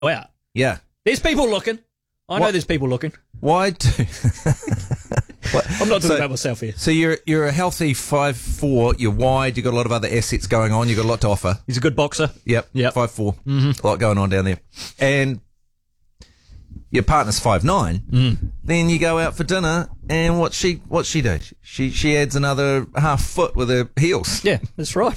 out. Yeah. There's people looking. I know there's people looking. Why do... I'm not talking about myself here. So you're a healthy 5'4", you're wide, you've got a lot of other assets going on, you've got a lot to offer. He's a good boxer. Yep. 5'4". A lot going on down there. And your partner's 5'9". Then you go out for dinner, and what's she do? She adds another half foot with her heels. Yeah, that's right.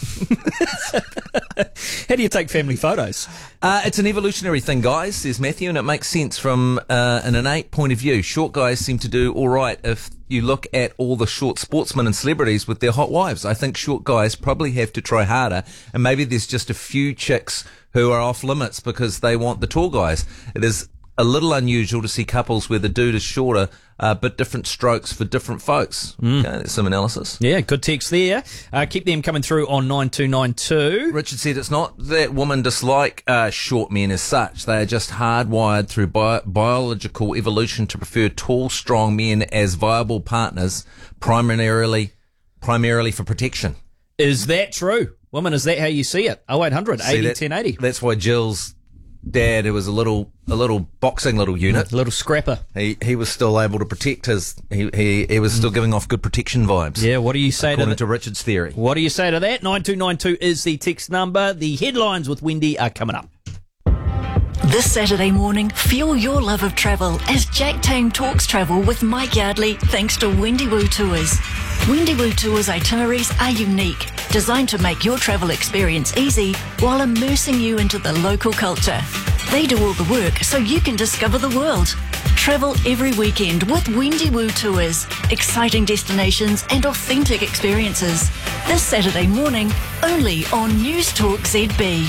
How do you take family photos? It's an evolutionary thing, guys, says Matthew, and it makes sense from an innate point of view. Short guys seem to do all right if you look at all the short sportsmen and celebrities with their hot wives. I think short guys probably have to try harder, and maybe there's just a few chicks who are off limits because they want the tall guys. It is a little unusual to see couples where the dude is shorter, but different strokes for different folks. Okay, there's some analysis. Yeah, good text there. Keep them coming through on 9292. Richard said it's not that women dislike short men as such. They are just hardwired through biological evolution to prefer tall, strong men as viable partners, primarily for protection. Is that true? Women, is that how you see it? 0800 80 1080. That's why Jill's dad, who was a little boxing little unit, little scrapper, he was still able to protect his. He was still giving off good protection vibes. Yeah, what do you say according to Richard's theory? What do you say to that? 9292 is the text number. The headlines with Wendy are coming up. This Saturday morning, fuel your love of travel as Jack Tame talks travel with Mike Yardley thanks to Wendy Woo Tours. Wendy Woo Tours itineraries are unique, designed to make your travel experience easy while immersing you into the local culture. They do all the work so you can discover the world. Travel every weekend with Wendy Woo Tours. Exciting destinations and authentic experiences. This Saturday morning, only on News Talk ZB.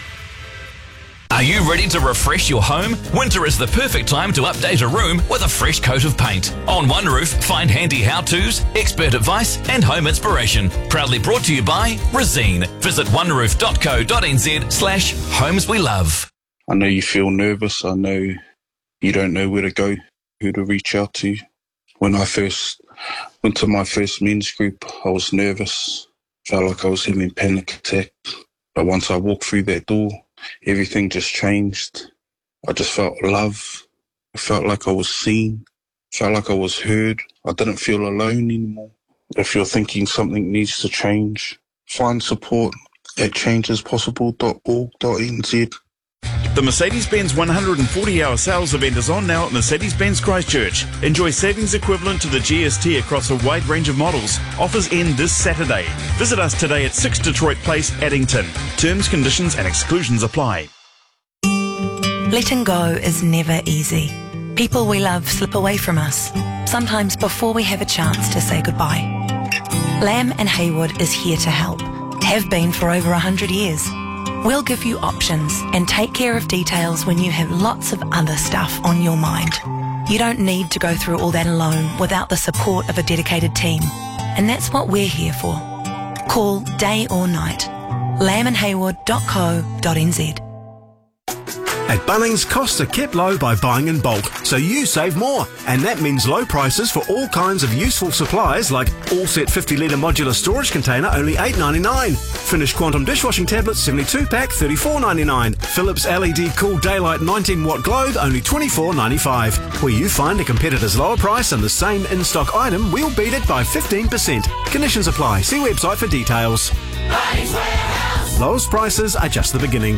Are you ready to refresh your home? Winter is the perfect time to update a room with a fresh coat of paint. On One Roof, find handy how-tos, expert advice and home inspiration. Proudly brought to you by Resene. Visit oneroof.co.nz/homes we love. I know you feel nervous. I know you don't know where to go, who to reach out to. When I first went to my first men's group, I was nervous. Felt like I was having a panic attack. But once I walked through that door, everything just changed. I just felt love. I felt like I was seen. I felt like I was heard. I didn't feel alone anymore. If you're thinking something needs to change, find support at changespossible.org.nz. The Mercedes-Benz 140-hour sales event is on now at Mercedes-Benz Christchurch. Enjoy savings equivalent to the GST across a wide range of models. Offers end this Saturday. Visit us today at 6 Detroit Place, Addington. Terms, conditions and exclusions apply. Letting go is never easy. People we love slip away from us, sometimes before we have a chance to say goodbye. Lamb and Haywood is here to help. Have been for over 100 years. We'll give you options and take care of details when you have lots of other stuff on your mind. You don't need to go through all that alone without the support of a dedicated team. And that's what we're here for. Call day or night. lambandhaywood.co.nz. At Bunnings, costs are kept low by buying in bulk, so you save more. And that means low prices for all kinds of useful supplies like all set 50-litre modular storage container, only $8.99. Finished Quantum dishwashing tablets, 72-pack, $34.99. Philips LED Cool Daylight 19-watt globe, only $24.95. Where you find a competitor's lower price and the same in-stock item, we'll beat it by 15%. Conditions apply. See website for details. Bunnings Warehouse. Lowest prices are just the beginning.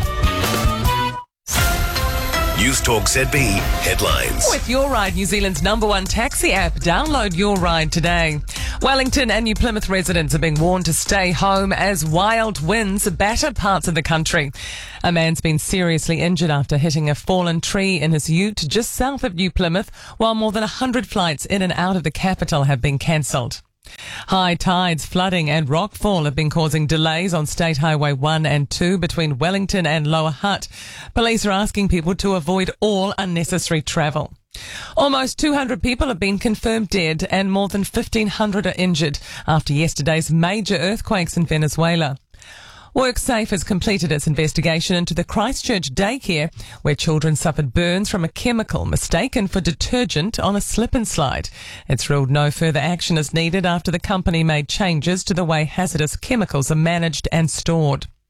News Talk ZB headlines. With Your Ride, New Zealand's #1 taxi app. Download Your Ride today. Wellington and New Plymouth residents are being warned to stay home as wild winds batter parts of the country. A man's been seriously injured after hitting a fallen tree in his ute just south of New Plymouth, while more than 100 flights in and out of the capital have been cancelled. High tides, flooding and rockfall have been causing delays on State Highway 1 and 2 between Wellington and Lower Hutt. Police are asking people to avoid all unnecessary travel. Almost 200 people have been confirmed dead and more than 1,500 are injured after yesterday's major earthquakes in Venezuela. WorkSafe has completed its investigation into the Christchurch daycare where children suffered burns from a chemical mistaken for detergent on a slip and slide. It's ruled no further action is needed after the company made changes to the way hazardous chemicals are managed and stored.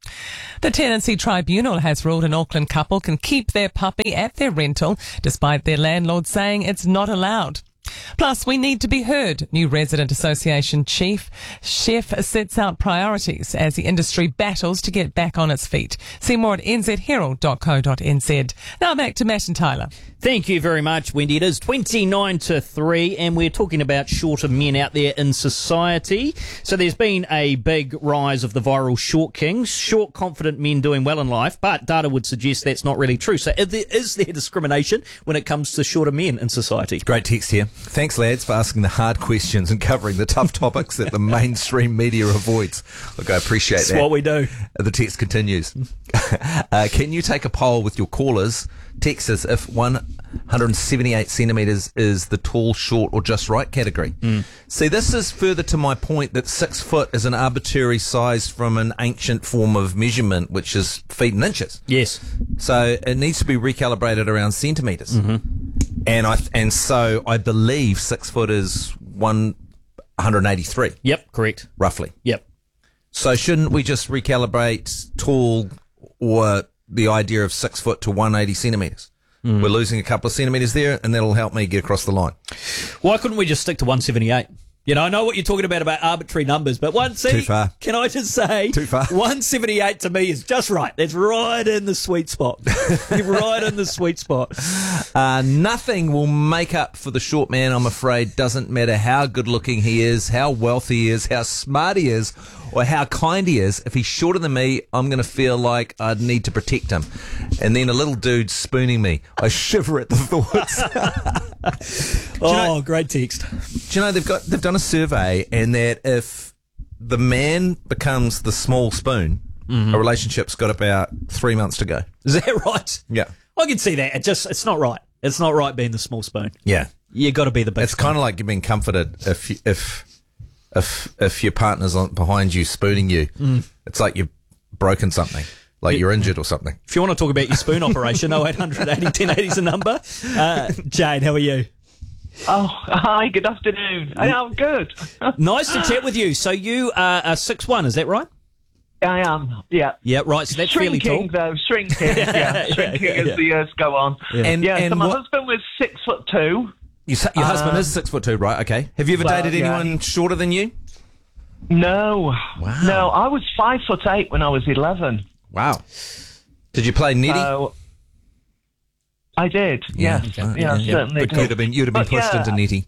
The Tenancy Tribunal has ruled an Auckland couple can keep their puppy at their rental, despite their landlord saying it's not allowed. Plus, we need to be heard. New Resident Association Chief Chef sets out priorities as the industry battles to get back on its feet. See more at nzherald.co.nz. Now back to Matt and Tyler. Thank you very much, Wendy. It is 29 to 3, and we're talking about shorter men out there in society. So there's been a big rise of the viral short kings, short, confident men doing well in life, but data would suggest that's not really true. So is there discrimination when it comes to shorter men in society? Great text here. Thanks, lads, for asking the hard questions and covering the tough topics that the mainstream media avoids. Look, I appreciate that. That's what we do. The text continues. Can you take a poll with your callers? Text us if 178 centimetres is the tall, short or just right category. See, this is further to my point that 6 foot is an arbitrary size from an ancient form of measurement, which is feet and inches. Yes. So it needs to be recalibrated around centimetres. And so I believe 6 foot is 183. Yep, correct. Roughly. Yep. So shouldn't we just recalibrate tall or the idea of 6 foot to 180 centimetres? We're losing a couple of centimetres there, and that'll help me get across the line. Why couldn't we just stick to 178? You know, I know what you're talking about arbitrary numbers, but Too far. Can I just say, Too far. 178 to me is just right. That's right in the sweet spot. Right in the sweet spot. Nothing will make up for the short man, I'm afraid. Doesn't matter how good looking he is, how wealthy he is, how smart he is, or how kind he is. If he's shorter than me, I'm going to feel like I'd need to protect him. And then a little dude spooning me. I shiver at the thoughts. Great text. Do you know they've done a survey, and that if the man becomes the small spoon, a relationship's got about 3 months to go. Is that right? Yeah. I can see that. It's not right. It's not right being the small spoon. Yeah. You got to be the big. It's kind of like being comforted if your partner's behind you spooning you. It's like you've broken something. Like you're injured or something. If you want to talk about your spoon operation, 0800 80 1080 is the number. Jane, how are you? Oh, hi, good afternoon. I'm good. Nice to chat with you. So you are 6'1", is that right? I am, yeah. Yeah, right, so that's fairly tall. Shrinking, yeah. Shrinking as the years go on. Yeah. So my husband was 6'2". Your husband is 6'2", right, okay. Have you ever dated anyone shorter than you? No. Wow. No, I was 5'8" when I was 11. Wow. Did you play nitty? I did, yes. Okay. Yeah, certainly but you'd have been pushed into nitty.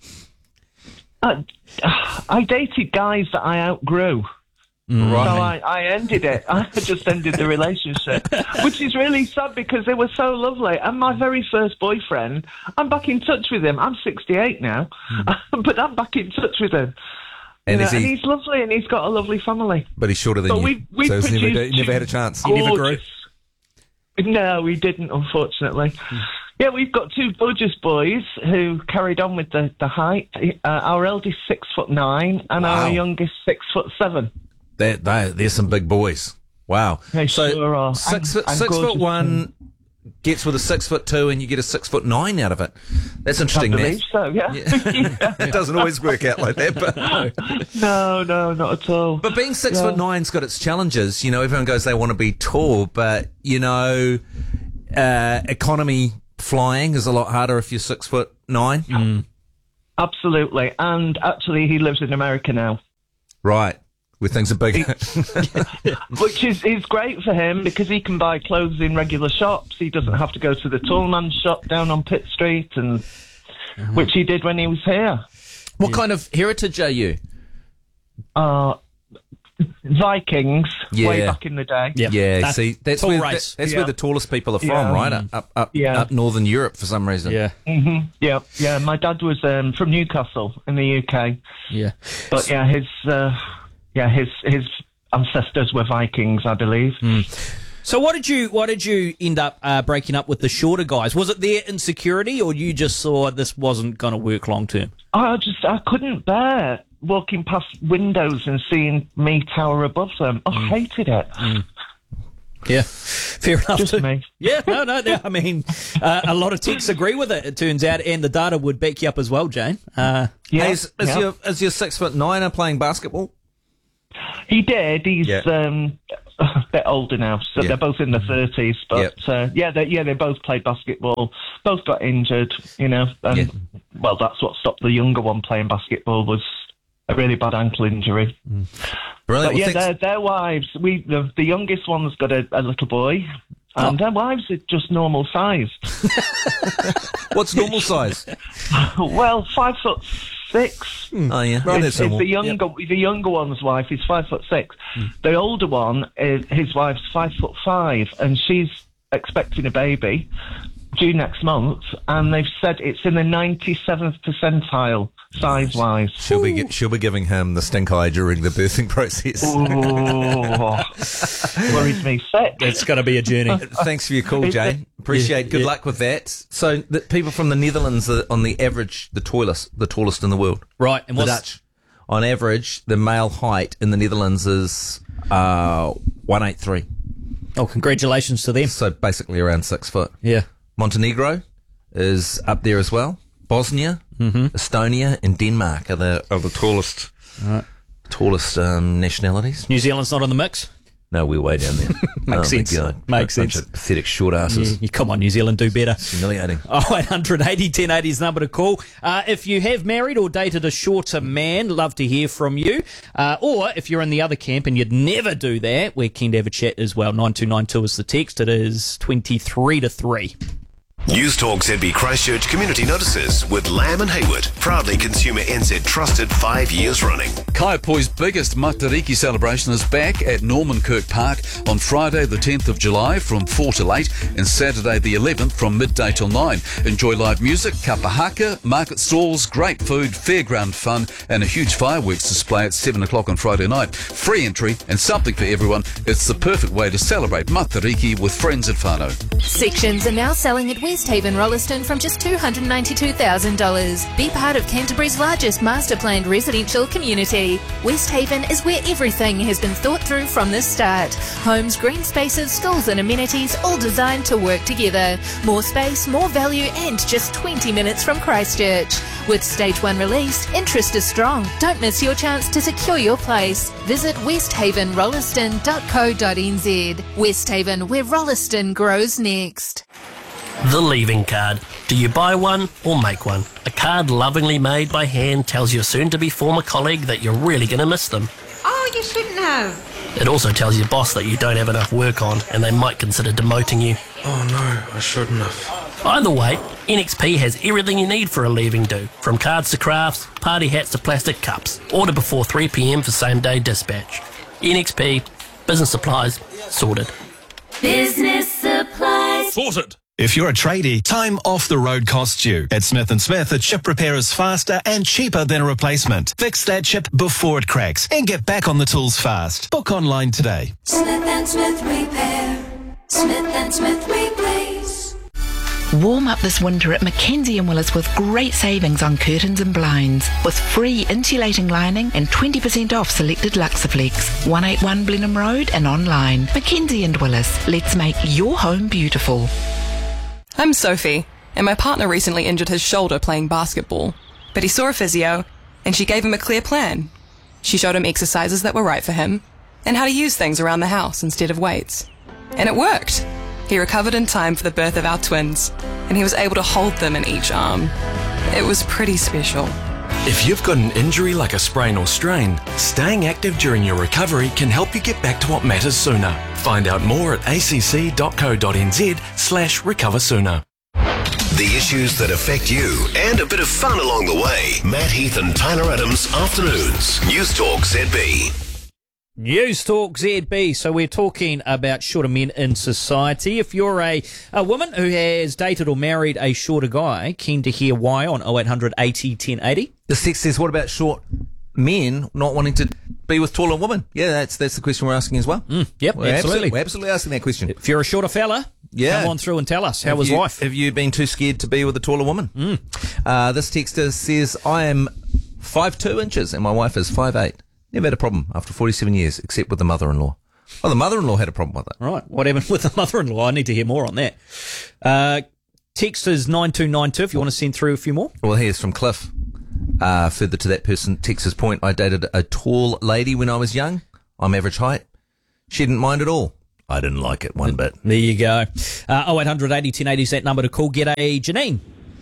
I dated guys that I outgrew. Right. So I ended it. I just ended the relationship, which is really sad because they were so lovely. And my very first boyfriend, I'm back in touch with him. I'm 68 now, but I'm back in touch with him. And, and he's lovely, and he's got a lovely family. But he's shorter than you, so he never had a chance. He never grew? No, we didn't, unfortunately. Yeah, we've got two gorgeous boys who carried on with the height. Our eldest 6'9", and our youngest 6'7". They're some big boys. Wow. They sure are. 6'1" gets with a 6'2", and you get a 6'9" out of it. That's interesting. I believe so. Yeah. It doesn't always work out like that, but no, not at all. But being 6'9"'s got its challenges. You know, everyone goes they want to be tall, but you know, economy flying is a lot harder if you're 6'9". Absolutely, and actually, he lives in America now. Right. Where things are bigger. Which is great for him because he can buy clothes in regular shops. He doesn't have to go to the Toolman shop down on Pitt Street, and which he did when he was here. What kind of heritage are you? Vikings, way back in the day. Yeah, see, that's where the tallest people are from, right? Up Northern Europe for some reason. Yeah. Yeah. My dad was from Newcastle in the UK. Yeah. But his ancestors were Vikings, I believe. So why did you end up breaking up with the shorter guys? Was it their insecurity, or you just saw this wasn't going to work long term? I couldn't bear walking past windows and seeing me tower above them. I hated it. Yeah, fair enough. Just me. Yeah, no. I mean, a lot of techs agree with it. It turns out, and the data would back you up as well, Jane. Is your 6'9" playing basketball? He did. He's they're older now, so they're both in their 30s. But they both played basketball, both got injured, and well, that's what stopped the younger one playing basketball, was a really bad ankle injury. Brilliant. But their wives, the youngest one's got a little boy, and their wives are just normal size. What's normal size? Well, 5'6". Oh yeah, It's the younger one's wife is 5'6". The older one, his wife's 5'5", and she's expecting a baby due next month, and they've said it's in the 97th percentile size-wise. She'll be giving him the stink eye during the birthing process. Worries me sick. It's going to be a journey. Thanks for your call, Jane. Appreciate. Good luck with that. So, the people from the Netherlands are on the average the tallest in the world. Right, and the Dutch. On average, the male height in the Netherlands is 183. Oh, congratulations to them. So basically around 6 foot. Yeah. Montenegro is up there as well. Bosnia, Estonia, and Denmark are the tallest nationalities. New Zealand's not in the mix? No, we're way down there. Makes sense. Makes sense. Pathetic short asses. Yeah, come on, New Zealand, do better. It's humiliating. 0800 80 1080 is the number to call. If you have married or dated a shorter man, love to hear from you. Or if you're in the other camp and you'd never do that, we're keen to have a chat as well. 9292 is the text. It is 23 to 3. News Talk ZB Christchurch Community Notices with Lamb and Hayward. Proudly Consumer NZ trusted 5 years running. Kaiapoi's biggest Matariki celebration is back at Norman Kirk Park on Friday the 10th of July from 4 till 8 and Saturday the 11th from midday till 9. Enjoy live music, kapa haka, market stalls, great food, fairground fun and a huge fireworks display at 7 o'clock on Friday night. Free entry and something for everyone. It's the perfect way to celebrate Matariki with friends at whānau. Sections are now selling at West Haven Rolleston from just $292,000. Be part of Canterbury's largest master planned residential community. West Haven is where everything has been thought through from the start. Homes, green spaces, schools and amenities all designed to work together. More space, more value and just 20 minutes from Christchurch. With Stage 1 released, interest is strong. Don't miss your chance to secure your place. Visit westhavenrolleston.co.nz. West Haven, where Rolleston grows next. The leaving card. Do you buy one or make one? A card lovingly made by hand tells your soon-to-be former colleague that you're really going to miss them. Oh, you shouldn't have. It also tells your boss that you don't have enough work on and they might consider demoting you. Oh no, I shouldn't have. Either way, NXP has everything you need for a leaving do. From cards to crafts, party hats to plastic cups. Order before 3 p.m. for same-day dispatch. NXP, business supplies, sorted. Business supplies. Sorted. If you're a tradie, time off the road costs you. At Smith & Smith, a chip repair is faster and cheaper than a replacement. Fix that chip before it cracks and get back on the tools fast. Book online today. Smith & Smith Repair. Smith & Smith Replace. Warm up this winter at Mackenzie & Willis with great savings on curtains and blinds, with free insulating lining and 20% off selected Luxaflex. 181 Blenheim Road and online. Mackenzie & Willis. Let's make your home beautiful. I'm Sophie, and my partner recently injured his shoulder playing basketball. But he saw a physio, and she gave him a clear plan. She showed him exercises that were right for him, and how to use things around the house instead of weights. And it worked. He recovered in time for the birth of our twins, and he was able to hold them in each arm. It was pretty special. If you've got an injury like a sprain or strain, staying active during your recovery can help you get back to what matters sooner. Find out more at acc.co.nz/recover sooner. The issues that affect you and a bit of fun along the way. Matt Heath and Tyler Adams, Afternoons. News Talk ZB. News Talk ZB. So we're talking about shorter men in society. If you're a woman who has dated or married a shorter guy, keen to hear why on 0800 80 1080. The text says, what about short men not wanting to be with taller women? Yeah, that's the question we're asking as well. Yep, absolutely. We're absolutely asking that question. If you're a shorter fella, come on through and tell us. How was life? Have you been too scared to be with a taller woman? This texter says, I am 5'2" inches and my wife is 5'8". Never had a problem after 47 years, except with the mother-in-law. Oh, the mother-in-law had a problem with it. Right. What happened with the mother-in-law? I need to hear more on that. Text is 9292 if you want to send through a few more. Well, here's from Cliff. Further to that person, texter's point, I dated a tall lady when I was young. I'm average height. She didn't mind at all. I didn't like it one bit. There you go. 0800 80 1080 is that number to call. G'day, Janine.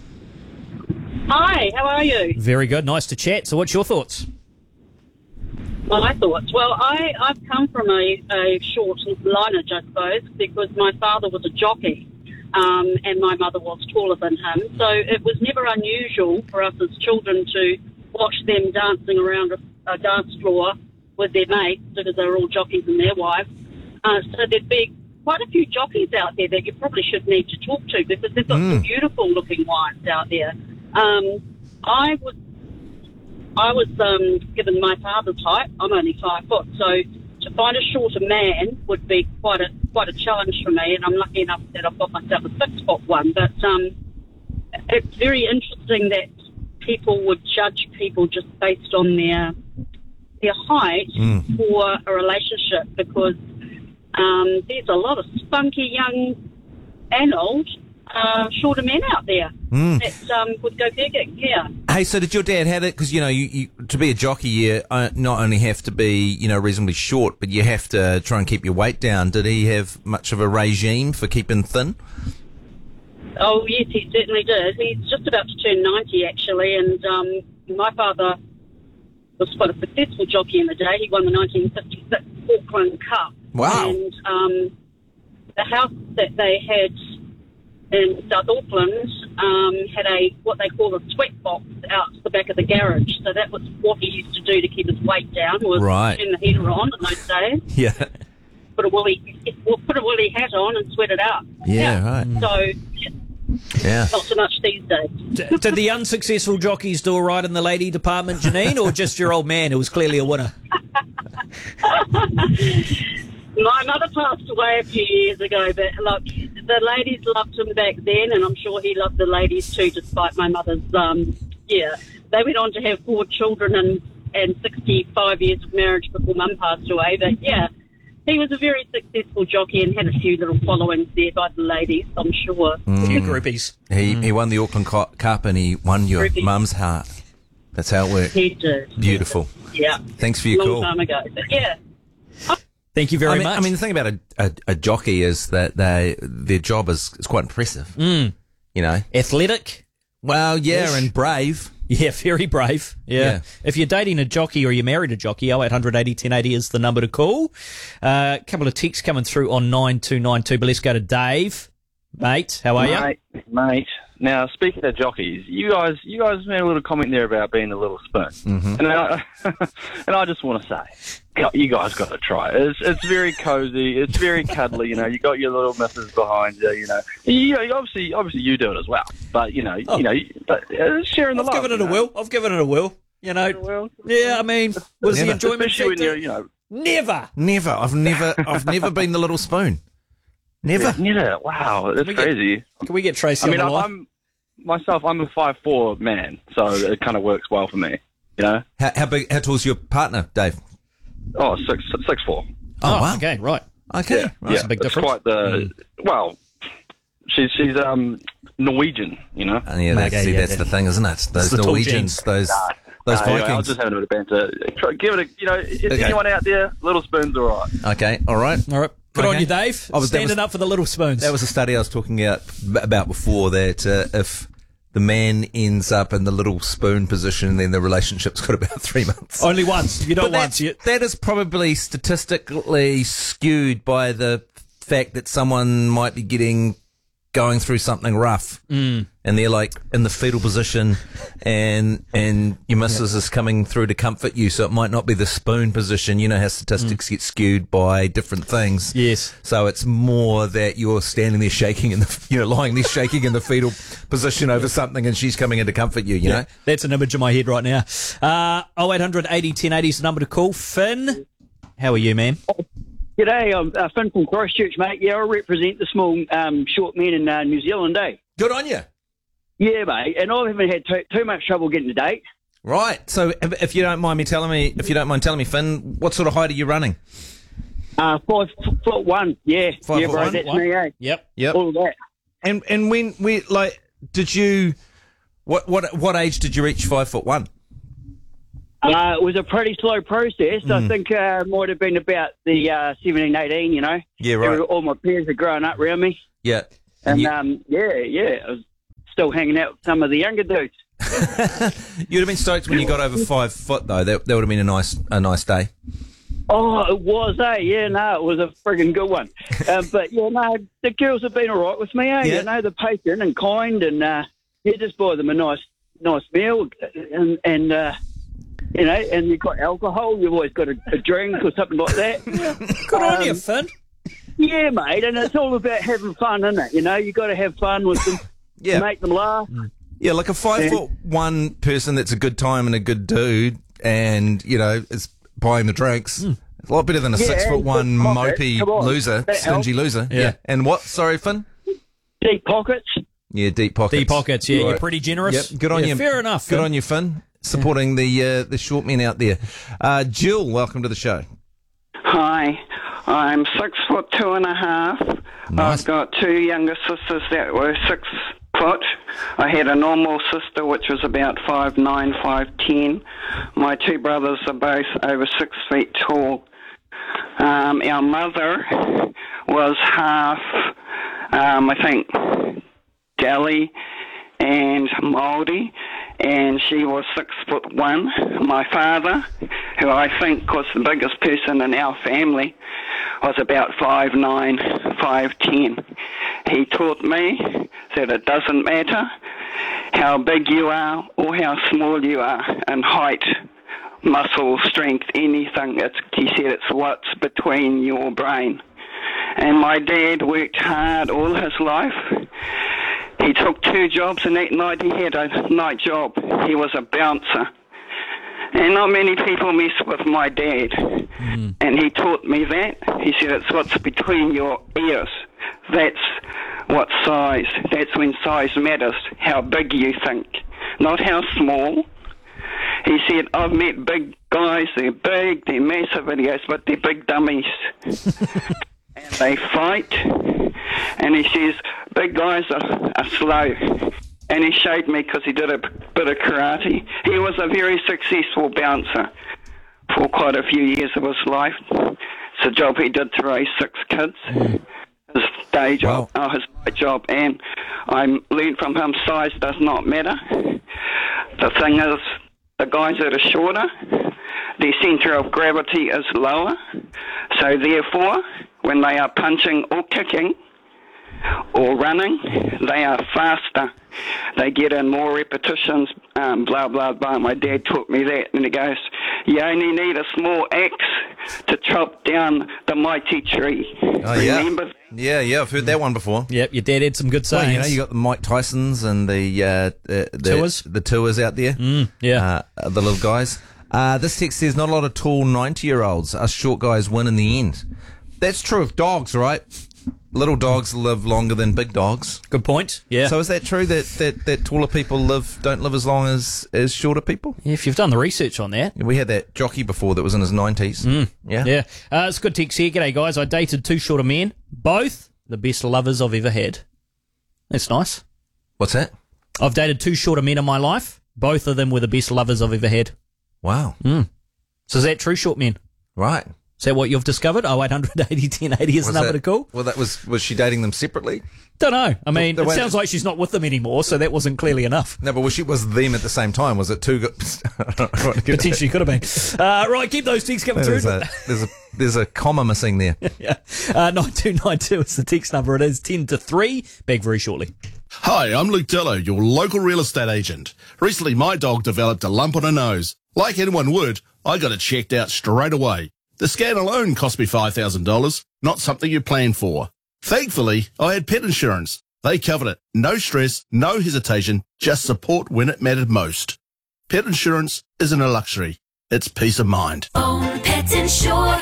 Hi, how are you? Very good. Nice to chat. So what's your thoughts? My thoughts. Well, I've come from a short lineage, I suppose, because my father was a jockey and my mother was taller than him. So it was never unusual for us as children to watch them dancing around a dance floor with their mates because they were all jockeys and their wives. So there'd be quite a few jockeys out there that you probably should need to talk to because they've got some beautiful-looking wives out there. I was given my father's height. I'm only 5 foot, so to find a shorter man would be quite a challenge for me. And I'm lucky enough that I've got myself a 6 foot one. But it's very interesting that people would judge people just based on their height for a relationship because there's a lot of spunky young and old shorter men out there that would go begging. Yeah. Hey, so did your dad have it? Because, you to be a jockey, you not only have to be, reasonably short, but you have to try and keep your weight down. Did he have much of a regime for keeping thin? Oh, yes, he certainly did. He's just about to turn 90, actually, and my father was quite a successful jockey in the day. He won the 1956 Auckland Cup. Wow. And the house that they had in South Auckland had what they call a sweat box out the back of the garage. So that was what he used to do to keep his weight down, was turn the heater on in those days. Yeah. Put a woolly hat on and sweat it out. Yeah, right. So, yeah. Not so much these days. Did the unsuccessful jockeys do all right in the lady department, Janine, or just your old man who was clearly a winner? My mother passed away a few years ago, but look, the ladies loved him back then, and I'm sure he loved the ladies too, despite my mother's, They went on to have 4 children and 65 years of marriage before Mum passed away, but yeah, he was a very successful jockey and had a few little followings there by the ladies, I'm sure. A few groupies. He won the Auckland Cup and he won your mum's heart. That's how it worked. He did. Beautiful. Yeah. Thanks for your call. Long time ago, but yeah. Thank you very much. I mean, the thing about a jockey is that their job is quite impressive. Athletic. Well, yeah, and brave. Yeah, very brave. Yeah. If you're dating a jockey or you're married a jockey, 0800 80 1080 is the number to call. A couple of texts coming through on 9292, but let's go to Dave. Mate, how are you? Mate. Now, speaking of jockeys, you guys made a little comment there about being a little spoon. Mm-hmm. And I just want to say, you guys got to try it. It's very cozy. It's very cuddly. You got your little missus behind you. Obviously you do it as well. But but sharing the love. I've given it a whirl. Yeah. I mean, was the enjoyment especially factor? when Never. I've never been the little spoon. Never. Never. Wow, that's crazy. Can we get Tracy on the line? I'm a 5'4" man, so it kind of works well for me. How tall's your partner, Dave? Oh, 6'4". Oh, wow. Okay, right. Okay, yeah, that's a big difference. Quite the well. She's Norwegian, That's the thing, isn't it? Those Norwegians, those Vikings. I was just having a bit of banter. Give it if anyone out there, little spoons are all right. Okay, all right. Good on you, Dave. Standing up for the little spoons. That was a study I was talking about before, that if the man ends up in the little spoon position, then the relationship's got about 3 months. Only once. You don't once. That is probably statistically skewed by the fact that someone might be going through something rough, and they're like in the fetal position, and your missus is coming through to comfort you, so it might not be the spoon position. You know how statistics get skewed by different things. Yes. So it's more that you're standing there shaking lying there shaking in the fetal position over something, and she's coming in to comfort you. You know, that's an image in my head right now. 0800 80 1080 is the number to call. Finn, how are you, man? G'day, I'm Finn from Christchurch, mate. Yeah, I represent the small short men in New Zealand, eh? Good on you. Yeah, mate, and I haven't had too much trouble getting a date. Right. So, if you don't mind telling me, Finn, what sort of height are you running? 5'1". Yeah, 5'1". Bro, that's me, eh? Yep. All of that. And when did you? What age did you reach 5'1"? It was a pretty slow process. I think it might have been about the 17, 18, you know. Yeah, right. All my peers are growing up around me. Yeah. And, I was still hanging out with some of the younger dudes. You'd have been stoked when you got over 5 foot, though. That would have been a nice day. Oh, it was, eh? Yeah, no, it was a friggin' good one. But, yeah, no, the girls have been all right with me, eh? Yeah. You know, they're patient and kind, and just buy them a nice meal, and you know, and you've got alcohol, you've always got a drink or something like that. Good on you, Finn. Yeah, mate, and it's all about having fun, isn't it? You know, you got to have fun with them, Yeah. make them laugh. Yeah, like a 5'1" person that's a good time and a good dude, and you know, is buying the drinks. It's a lot better than a 6'1" mopey loser, That stingy helps. loser. Yeah. And what? Sorry, Finn. Deep pockets. Yeah, deep pockets. Deep pockets, yeah, Right. you're pretty generous. Yep. Good on Yeah, you. fair enough, Good Finn. on you, Finn. Supporting the short men out there. Jill, welcome to the show. Hi, I'm 6'2.5". Nice. I've got 2 younger sisters that were 6 foot. I had a normal sister which was about 5'9", 5'10". My 2 brothers are both over 6 feet tall. Our mother was half, I think, Delhi and Māori, and she was 6'1". My father, who I think was the biggest person in our family, was about 5'9", 5'10". He taught me that it doesn't matter how big you are or how small you are in height, muscle, strength, anything. He said it's what's between your brain. And my dad worked hard all his life. He took 2 jobs, and that night he had a night job. He was a bouncer. And not many people mess with my dad. And he taught me that. He said it's what's between your ears. That's what size. That's when size matters, how big you think, not how small. He said, I've met big guys, they're big, they're massive, and he goes, but they're big dummies. And they fight. And he says, big guys are slow. And he showed me because he did a bit of karate. He was a very successful bouncer for quite a few years of his life. It's a job he did to raise 6 kids. His day job, his night job. And I learned from him size does not matter. The thing is, the guys that are shorter, their centre of gravity is lower. So therefore, when they are punching or kicking or running, they are faster. They get in more repetitions, blah, blah, blah. My dad taught me that. And he goes, you only need a small axe to chop down the mighty tree. Oh, Remember that? Yeah, I've heard that one before. Yep, your dad had some good sayings. Well, you know, you got the Mike Tysons and the tours out there. The little guys. This text says not a lot of tall 90-year-olds. Us short guys win in the end. That's true of dogs, right? Little dogs live longer than big dogs. Good point. Yeah. So is that true that taller people don't live as long as shorter people? Yeah, if you've done the research on that. We had that jockey before that was in his 90s. Yeah. Yeah. It's a good text here. G'day, guys. I dated 2 shorter men. Both the best lovers I've ever had. That's nice. What's that? I've dated 2 shorter men in my life. Both of them were the best lovers I've ever had. Wow. So is that true, short men? Right. Is that what you've discovered? 0800 80 10 80 is the number to call. Well, was she dating them separately? Don't know. I mean, it sounds like she's not with them anymore, so that wasn't clearly enough. No, but was them at the same time? Was it 2 Potentially could have been. Right, keep those texts coming through. There's a comma missing there. Yeah. 9292 is the text number. It is 10 to 3. Back very shortly. Hi, I'm Luke Dillo, your local real estate agent. Recently, my dog developed a lump on her nose. Like anyone would, I got it checked out straight away. The scan alone cost me $5,000, not something you plan for. Thankfully, I had pet insurance. They covered it. No stress, no hesitation, just support when it mattered most. Pet insurance isn't a luxury. It's peace of mind. Own Pet Insure.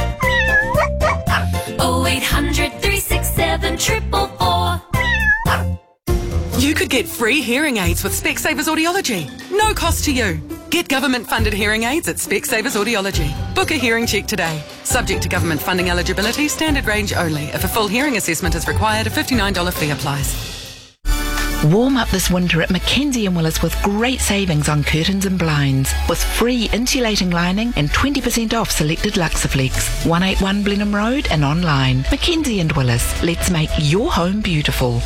0800 367 444. You could get free hearing aids with Specsavers Audiology. No cost to you. Get government-funded hearing aids at Specsavers Audiology. Book a hearing check today. Subject to government funding eligibility, standard range only. If a full hearing assessment is required, a $59 fee applies. Warm up this winter at Mackenzie & Willis with great savings on curtains and blinds, with free insulating lining and 20% off selected Luxaflex. 181 Blenheim Road and online. Mackenzie & Willis. Let's make your home beautiful.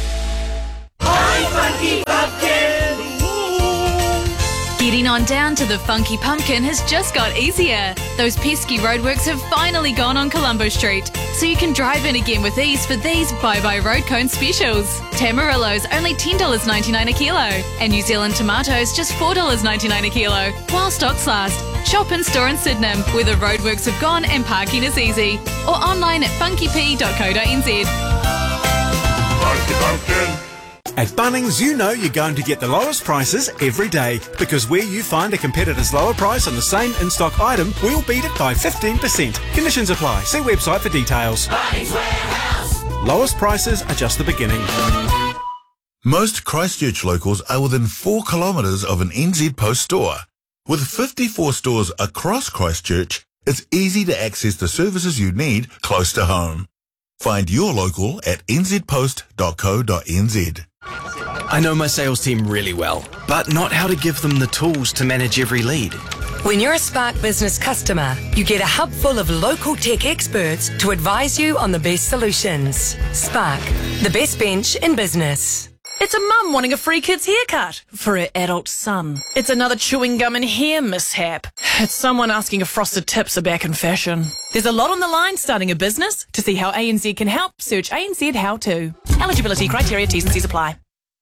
Getting on down to the Funky Pumpkin has just got easier. Those pesky roadworks have finally gone on Colombo Street, so you can drive in again with ease for these Bye-Bye Road Cone specials. Tamarillos only $10.99 a kilo, and New Zealand tomatoes just $4.99 a kilo, while stocks last. Shop in store in Sydenham, where the roadworks have gone and parking is easy, or online at funkyp.co.nz. Funky Pumpkin. At Bunnings, you know you're going to get the lowest prices every day, because where you find a competitor's lower price on the same in-stock item, we'll beat it by 15%. Conditions apply. See website for details. Bunnings Warehouse. Lowest prices are just the beginning. Most Christchurch locals are within 4 kilometres of an NZ Post store. With 54 stores across Christchurch, it's easy to access the services you need close to home. Find your local at nzpost.co.nz. I know my sales team really well, but not how to give them the tools to manage every lead. When you're a Spark Business customer, you get a hub full of local tech experts to advise you on the best solutions. Spark, the best bench in business. It's a mum wanting a free kid's haircut for her adult son. It's another chewing gum and hair mishap. It's someone asking if frosted tips are back in fashion. There's a lot on the line starting a business. To see how ANZ can help, search ANZ How To. Eligibility criteria, T's and C's apply.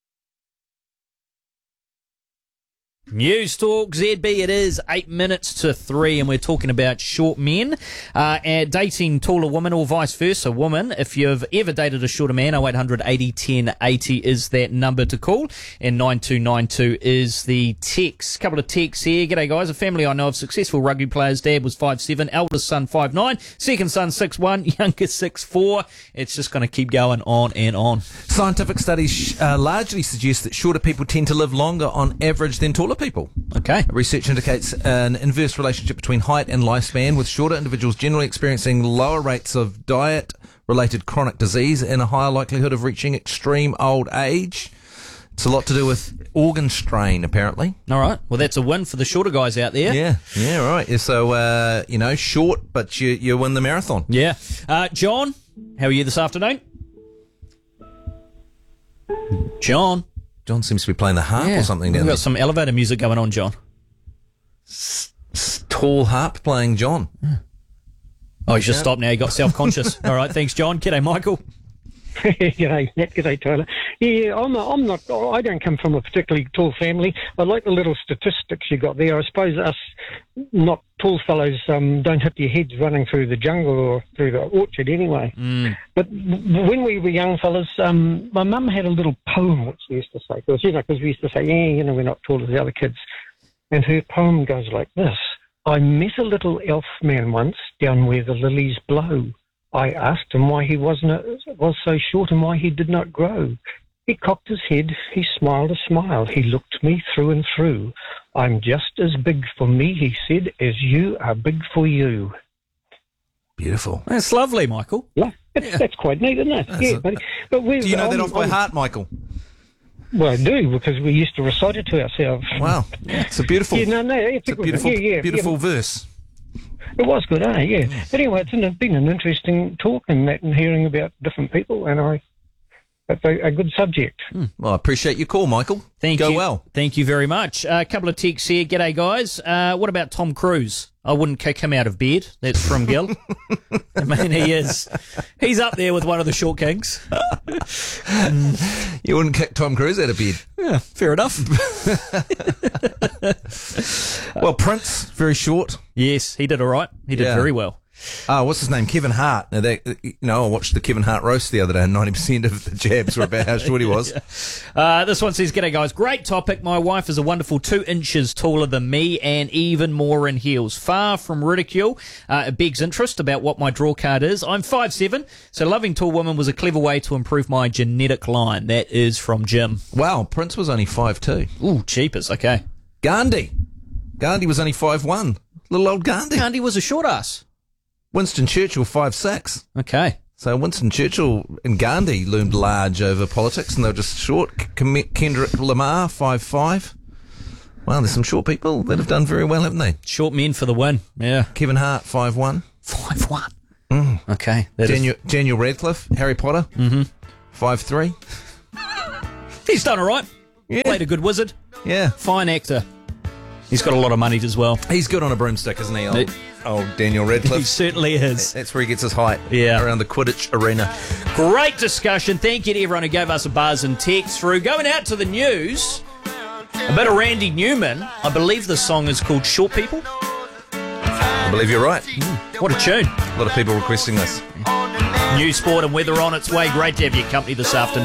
News Talk ZB, it is 8 minutes to 3 and we're talking about short men and dating taller women or vice versa women. If you've ever dated a shorter man, 0800 80 10 80 is that number to call, and 9292 is the text. Couple of texts here. G'day guys, a family I know of successful rugby players. Dad was 5'7", eldest son 5'9", second son 6'1", youngest 6'4". It's just going to keep going on and on. Scientific studies largely suggest that shorter people tend to live longer on average than taller people. Okay. Research indicates an inverse relationship between height and lifespan, with shorter individuals generally experiencing lower rates of diet-related chronic disease and a higher likelihood of reaching extreme old age. It's a lot to do with organ strain, apparently. All right. Well, that's a win for the shorter guys out there. Yeah, right. So, short, but you win the marathon. Yeah. John, how are you this afternoon? John seems to be playing the harp or something. We've got some elevator music going on, John. Tall harp playing John. Oh, he's just stopped now. He got self-conscious. All right, thanks, John. G'day, Michael. G'day, Nat. G'day, Tyler. Yeah, I don't come from a particularly tall family. I like the little statistics you got there. I suppose us not tall fellows don't hit your heads running through the jungle or through the orchard anyway. But when we were young fellas, my mum had a little poem which she used to say, because we used to say, we're not tall as the other kids. And her poem goes like this: I met a little elf man once down where the lilies blow. I asked him why he was so short and why he did not grow. He cocked his head, he smiled a smile, he looked me through and through. I'm just as big for me, he said, as you are big for you. Beautiful. That's lovely, Michael. Yeah, that's quite neat, isn't it? Do you know that off by heart, Michael? Well, I do, because we used to recite it to ourselves. Wow. It's a beautiful, it's a beautiful verse. It was good, yeah. But anyway, it's been an interesting talk and hearing about different people, and that's a good subject. Well, I appreciate your call, Michael. Go well. Thank you very much. A couple of texts here. G'day, guys. What about Tom Cruise? I wouldn't kick him out of bed. That's from Gil. I mean, he's up there with one of the short kings. You wouldn't kick Tom Cruise out of bed? Yeah, fair enough. Well, Prince, very short. Yes, he did all right. He did very well. What's his name? Kevin Hart. Now, I watched the Kevin Hart roast the other day, and 90% of the jabs were about how short he was. This one says, g'day guys, great topic. My wife is a wonderful 2 inches taller than me and even more in heels. Far from ridicule, it begs interest about what my draw card is. I'm 5'7", so loving tall women was a clever way to improve my genetic line. That is from Jim. Wow, Prince was only 5'2". Ooh, cheapers, okay. Gandhi was only 5'1". Little old Gandhi. Gandhi was a short ass. Winston Churchill 5'6". Okay. So Winston Churchill and Gandhi loomed large over politics, and they were just short. Kendrick Lamar, 5'5". Wow, there's some short people that have done very well, haven't they? Short men for the win, yeah. Kevin Hart, 5'1". 5'1". Okay. Daniel Radcliffe, Harry Potter, 5'3". He's done all right. Yeah. Played a good wizard. Yeah. Fine actor. He's got a lot of money as well. He's good on a broomstick, isn't he? Old Daniel Radcliffe. He certainly is. That's where he gets his height. Yeah. Around the Quidditch arena. Great discussion. Thank you to everyone who gave us a buzz and text through. Going out to the news, a bit of Randy Newman. I believe the song is called Short People. I believe you're right. What a tune. A lot of people requesting this. News, sport and weather on its way. Great to have your company this afternoon.